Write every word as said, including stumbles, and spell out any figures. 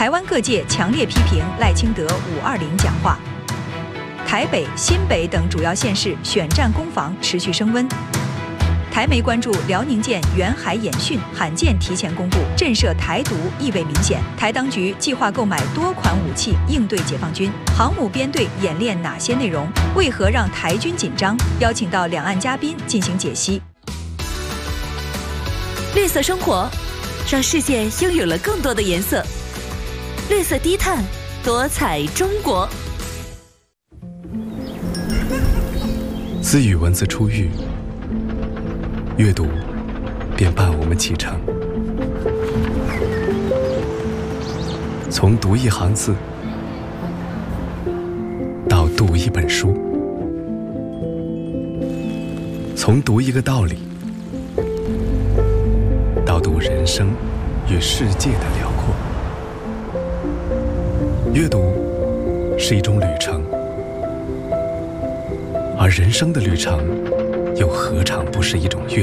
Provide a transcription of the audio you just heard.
台湾各界强烈批评赖清德五二零讲话。台北、新北等主要县市选战攻防持续升温。台媒关注辽宁舰远海演训罕见提前公布，震慑台独意味明显。台当局计划购买多款武器应对解放军。航母编队演练哪些内容？为何让台军紧张？邀请到两岸嘉宾进行解析。 绿色生活，让世界拥有了更多的颜色。绿色低碳，多彩中国。 自与文字初遇，阅读便伴我们启程。从读一行字到读一本书，从读一个道理到读人生与世界的辽阔。阅读是一种旅程，而人生的旅程又何尝不是一种阅